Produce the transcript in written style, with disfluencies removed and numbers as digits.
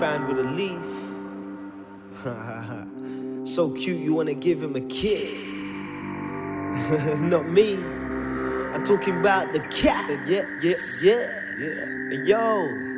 found with a leaf. So cute, you wanna give him a kiss. Not me, I'm talking about the cat. Yeah. Yo.